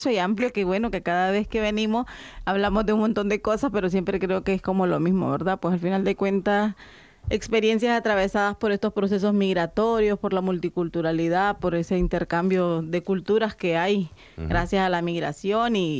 y amplio que bueno, que cada vez que venimos hablamos de un montón de cosas, pero siempre creo que es como lo mismo, ¿verdad? Pues al final de cuentas, experiencias atravesadas por estos procesos migratorios, por la multiculturalidad, por ese intercambio de culturas que hay Ujú. gracias a la migración